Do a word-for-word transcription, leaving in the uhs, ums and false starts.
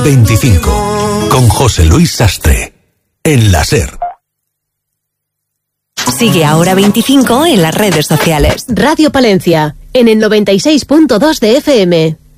veinticinco, con José Luis Sastre, en la SER. Sigue Ahora veinticinco en las redes sociales. Radio Palencia, en el noventa y seis punto dos de F M.